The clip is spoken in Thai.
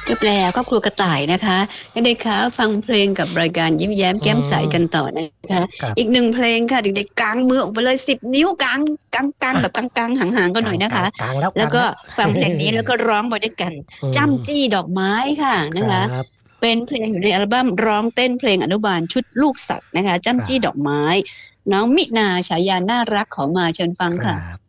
จบแล้วครอบครัวกระต่ายนะคะเด็กๆคะฟังเพลงกับรายการยิ้มแย้มอืแก้มใสกันมต่อนะคะอีกครับหนึ่งเพลงค่ะเด็กๆกางมือออกไปเลย10 นิ้วกางอ่ะแบบกางๆห่างๆก็กลางหน่อยนะคะกลางแล้วกแล้วก็ลางแล้วฟังเพลงนี้แล้วก็ร้องไปด้วยกันอืจ้ำมจี้ดอกไม้ค่ะครันะคะบเป็นเพลงอยู่ในอัลบั้มร้องเต้นเพลงอนุบาลชุดลูกสัตว์นะคะคจ้ำจี้ดอกรับไม้น้องมินาฉายาน่ารักขอมาเชิญฟังครัค่ะบ